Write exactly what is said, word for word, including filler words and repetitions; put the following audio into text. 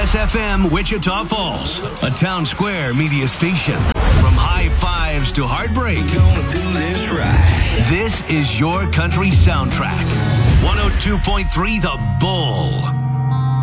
S F M Wichita Falls, a Town Square media station. From high fives to heartbreak, Gonna do this right. this is your country soundtrack. one oh two point three The Bull.